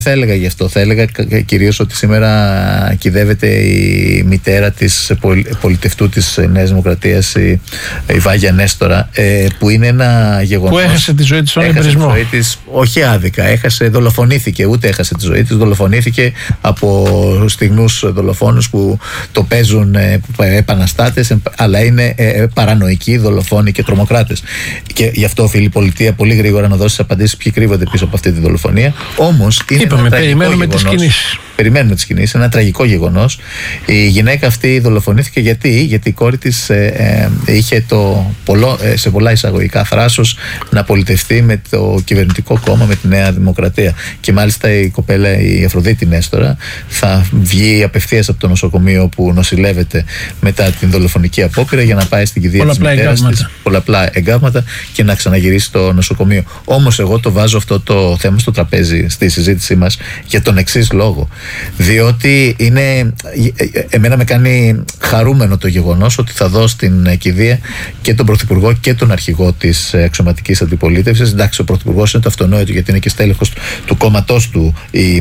Θα έλεγα γι' αυτό. Θα έλεγα κυρίως ότι σήμερα κυδεύεται η μητέρα της πολιτευτού της Νέας Δημοκρατίας, η Βάγια Νέστορα, που είναι ένα γεγονός. Που έχασε τη ζωή της στον εμπρισμό. Όχι άδικα. Δολοφονήθηκε. Ούτε έχασε τη ζωή της. Δολοφονήθηκε από στιγνούς δολοφόνους που το παίζουν επαναστάτες, αλλά είναι παρανοϊκοί, δολοφόνοι και τρομοκράτες. Και γι' αυτό οφείλει η πολιτεία πολύ γρήγορα να δώσει απαντήσεις ποιοι κρύβονται πίσω από αυτή τη δολοφονία. Όμως είναι. Περιμένουμε τις κινήσεις. Περιμένουμε τις κινήσεις. Ένα τραγικό γεγονός. Η γυναίκα αυτή δολοφονήθηκε γιατί η κόρη της είχε σε πολλά εισαγωγικά θράσος να πολιτευτεί με το κυβερνητικό κόμμα, με τη Νέα Δημοκρατία. Και μάλιστα η κοπέλα, η Αφροδίτη Νέστορα, θα βγει απευθείας από το νοσοκομείο που νοσηλεύεται μετά την δολοφονική απόπειρα για να πάει στην κηδεία της μητέρας της. Πολλαπλά εγκάβματα και να ξαναγυρίσει στο νοσοκομείο. Όμως εγώ το βάζω αυτό το θέμα στο τραπέζι στη συζήτησή μας για τον εξής λόγο. Διότι εμένα με κάνει χαρούμενο το γεγονός ότι θα δω στην κηδεία και τον Πρωθυπουργό και τον αρχηγό της αξιωματικής αντιπολίτευσης. Εντάξει, ο Πρωθυπουργός είναι το αυτονόητο γιατί είναι και στέλεχος του κόμματός του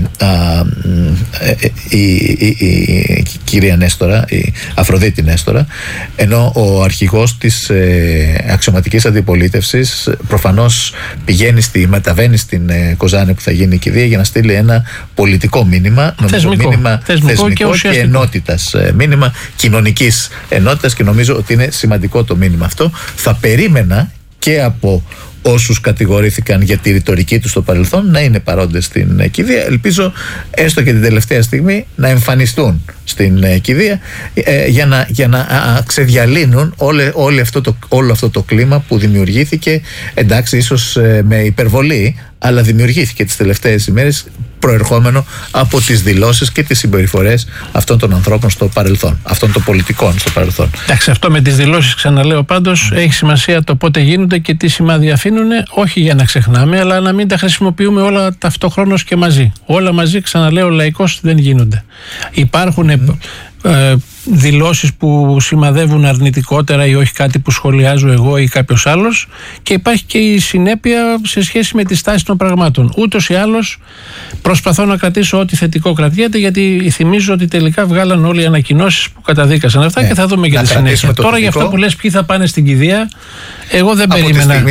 η κυρία Νέστορα, η Αφροδίτη Νέστορα, ενώ ο αρχηγός της αξιωματικής αντιπολίτευσης προφανώς μεταβαίνει στην Κοζάνη που θα γίνει η κηδεία για να στείλει ένα πολιτικό μήνυμα, θεσμικό και ενότητας, μήνυμα κοινωνικής ενότητας, και νομίζω ότι είναι σημαντικό το μήνυμα αυτό. Θα περίμενα και από όσους κατηγορήθηκαν για τη ρητορική τους στο παρελθόν να είναι παρόντες στην κηδεία. Ελπίζω έστω και την τελευταία στιγμή να εμφανιστούν στην κηδεία για να ξεδιαλύνουν όλο αυτό το κλίμα που δημιουργήθηκε, εντάξει, ίσως με υπερβολή, αλλά δημιουργήθηκε τις τελευταίες ημέρες προερχόμενο από τις δηλώσεις και τις συμπεριφορές αυτών των ανθρώπων στο παρελθόν, αυτών των πολιτικών στο παρελθόν. Εντάξει, αυτό με τις δηλώσεις, ξαναλέω πάντως, έχει σημασία το πότε γίνονται και τι σημάδι αφήνουν, όχι για να ξεχνάμε, αλλά να μην τα χρησιμοποιούμε όλα ταυτόχρονος και μαζί. Όλα μαζί, ξαναλέω, λαϊκώς δεν γίνονται. Υπάρχουν δηλώσεις που σημαδεύουν αρνητικότερα ή όχι κάτι που σχολιάζω εγώ ή κάποιος άλλος, και υπάρχει και η συνέπεια σε σχέση με τη στάση των πραγμάτων. Ούτως ή άλλως προσπαθώ να κρατήσω ό,τι θετικό κρατιέται, γιατί θυμίζω ότι τελικά βγάλαν όλοι οι ανακοινώσεις που καταδίκασαν αυτά και θα δούμε και τη συνέχεια. Τώρα για αυτό που λες ποιοι θα πάνε στην κηδεία, εγώ δεν περίμενα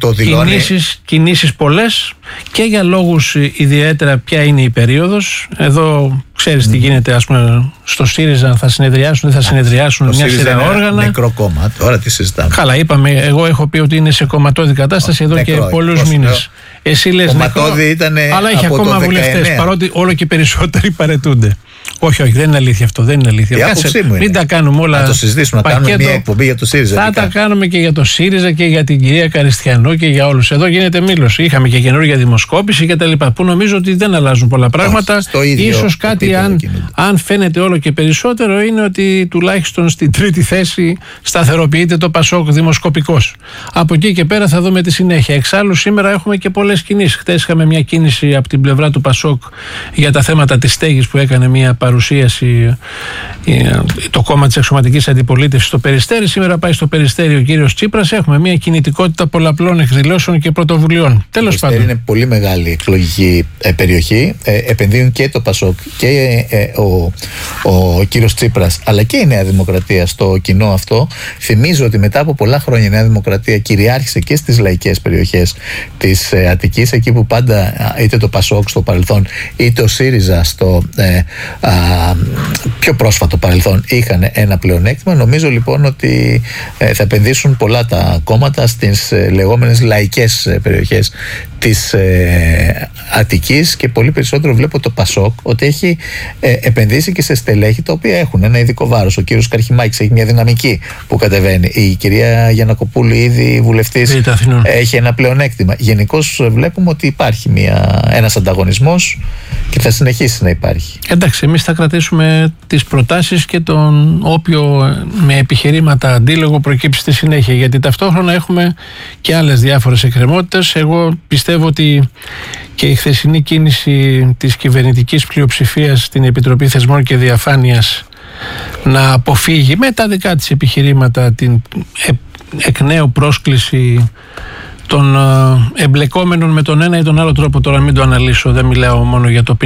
κινήσεις πολλές, και για λόγους ιδιαίτερα ποια είναι η περίοδος. Εδώ ξέρεις τι γίνεται, ας πούμε, στο ΣΥΡΙΖΑ, θα συνεδριάσουν, δεν θα συνεδριάσουν, μια σειρά όργανα. Νεκρό κόμμα, τώρα τι συζητάμε. Καλά, είπαμε, εγώ έχω πει ότι είναι σε κομματώδη κατάσταση εδώ και πολλούς μήνες. Εσύ λες νεκρό, αλλά έχει ακόμα βουλευτές, παρότι όλο και περισσότεροι παραιτούνται. Όχι, δεν είναι αλήθεια αυτό. Δεν είναι αλήθεια. Κάτσε, μην τα κάνουμε όλα. Να το συζητήσουμε, να κάνουμε μια εκπομπή για το ΣΥΡΙΖΑ. Θα τα κάνουμε και για το ΣΥΡΙΖΑ και για την κυρία Καριστιανού και για όλους. Εδώ γίνεται μήλωση. Είχαμε και καινούργια δημοσκόπηση και τα λοιπά. Που νομίζω ότι δεν αλλάζουν πολλά πράγματα. Ίσως κάτι, αν φαίνεται όλο και περισσότερο, είναι ότι τουλάχιστον στην τρίτη θέση σταθεροποιείται το ΠΑΣΟΚ δημοσκοπικός. Από εκεί και πέρα θα δούμε τη συνέχεια. Εξάλλου, σήμερα έχουμε και πολλές κινήσεις. Χτες είχαμε μια κίνηση από την πλευρά του ΠΑΣΟΚ για τα θέματα της στέγης, που έκανε μια παρουσίαση το κόμμα της αξιωματικής αντιπολίτευσης στο Περιστέρι. Σήμερα πάει στο Περιστέρι ο κύριος Τσίπρας. Έχουμε μια κινητικότητα πολλαπλών εκδηλώσεων και πρωτοβουλειών. Τέλος πάντων. Είναι πολύ μεγάλη εκλογική περιοχή. Επενδύουν και το ΠΑΣΟΚ και ο κύριος Τσίπρας, αλλά και η Νέα Δημοκρατία στο κοινό αυτό. Θυμίζω ότι μετά από πολλά χρόνια η Νέα Δημοκρατία κυριάρχησε και στις λαϊκές περιοχές της Αττικής, εκεί που πάντα είτε το ΠΑΣΟΚ στο παρελθόν είτε ο ΣΥΡΙΖΑ στο πιο πρόσφατο παρελθόν είχαν ένα πλεονέκτημα. Νομίζω λοιπόν ότι θα επενδύσουν πολλά τα κόμματα στις λεγόμενες λαϊκές περιοχές της Αττικής, και πολύ περισσότερο βλέπω το ΠΑΣΟΚ ότι έχει επενδύσει και σε στελέχη τα οποία έχουν ένα ειδικό βάρος. Ο κύριος Καρχημάκης έχει μια δυναμική που κατεβαίνει. Η κυρία Γιαννακοπούλου, ήδη βουλευτής, έχει ένα πλεονέκτημα. Γενικώς βλέπουμε ότι υπάρχει ένας ανταγωνισμός και θα συνεχίσει να υπάρχει. Εντάξει, εμείς θα κρατήσουμε τις προτάσεις και τον όποιο με επιχειρήματα αντίλογο προκύψει στη συνέχεια, γιατί ταυτόχρονα έχουμε και άλλες διάφορες εκκρεμότητες. Εγώ πιστεύω ότι και η χθεσινή κίνηση της κυβερνητικής πλειοψηφίας στην Επιτροπή Θεσμών και Διαφάνειας να αποφύγει με τα δικά της επιχειρήματα την εκ νέου πρόσκληση των εμπλεκόμενων με τον ένα ή τον άλλο τρόπο, τώρα μην το αναλύσω, δεν μιλάω μόνο για το